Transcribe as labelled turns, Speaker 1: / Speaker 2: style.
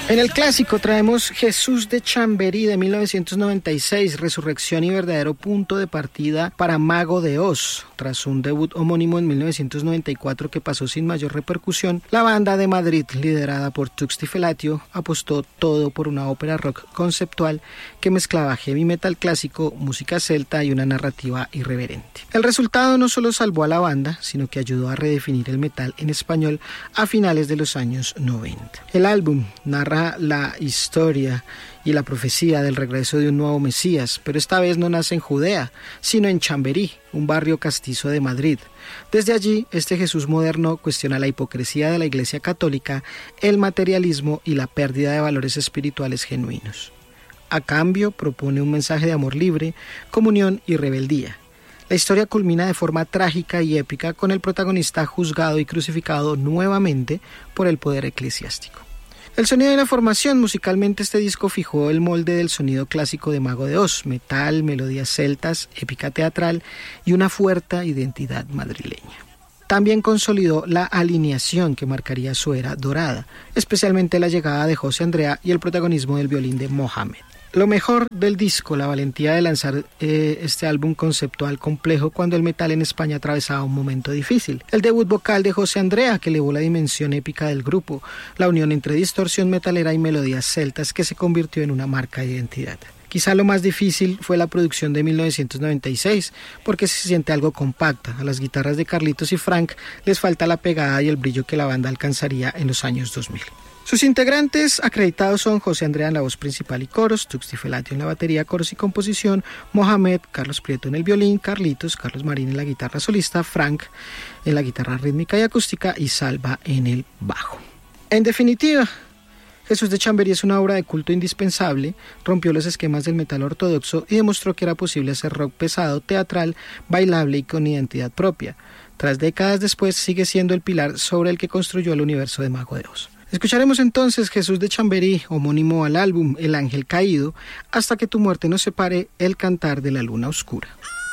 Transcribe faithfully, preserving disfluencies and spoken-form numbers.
Speaker 1: En el clásico traemos Jesús de Chamberí de mil novecientos noventa y seis, resurrección y verdadero punto de partida para Mago de Oz. Tras un debut homónimo en mil novecientos noventa y cuatro que pasó sin mayor repercusión, la banda de Madrid, liderada por Tuxti Felatio, apostó todo por una ópera rock conceptual que mezclaba heavy metal clásico, música celta y una narrativa irreverente. El resultado no solo salvó a la banda, sino que ayudó a redefinir el metal en español a finales de los años noventa. El álbum narra la historia y la profecía del regreso de un nuevo Mesías, pero esta vez no nace en Judea, sino en Chamberí, un barrio castizo de Madrid. Desde allí, este Jesús moderno cuestiona la hipocresía de la Iglesia Católica, el materialismo y la pérdida de valores espirituales genuinos. A cambio, propone un mensaje de amor libre, comunión y rebeldía. La historia culmina de forma trágica y épica con el protagonista juzgado y crucificado nuevamente por el poder eclesiástico. El sonido y la formación. Musicalmente este disco fijó el molde del sonido clásico de Mago de Oz: metal, melodías celtas, épica teatral y una fuerte identidad madrileña. También consolidó la alineación que marcaría su era dorada, especialmente la llegada de José Andrea y el protagonismo del violín de Mohamed. Lo mejor del disco, la valentía de lanzar eh, este álbum conceptual complejo cuando el metal en España atravesaba un momento difícil. El debut vocal de José Andrea, que elevó la dimensión épica del grupo, la unión entre distorsión metalera y melodías celtas que se convirtió en una marca de identidad. Quizá lo más difícil fue la producción de mil novecientos noventa y seis, porque se siente algo compacta. A las guitarras de Carlitos y Frank les falta la pegada y el brillo que la banda alcanzaría en los años dos mil. Sus integrantes acreditados son José Andrea en la voz principal y coros, Tuxti Felatio en la batería, coros y composición, Mohamed, Carlos Prieto en el violín, Carlitos, Carlos Marín en la guitarra solista, Frank en la guitarra rítmica y acústica y Salva en el bajo. En definitiva, Jesús de Chamberí es una obra de culto indispensable, rompió los esquemas del metal ortodoxo y demostró que era posible hacer rock pesado, teatral, bailable y con identidad propia. Tras décadas después sigue siendo el pilar sobre el que construyó el universo de Mago de Oz. Escucharemos entonces Jesús de Chamberí, homónimo al álbum El Ángel Caído, Hasta que tu muerte nos separe, el cantar de la luna oscura.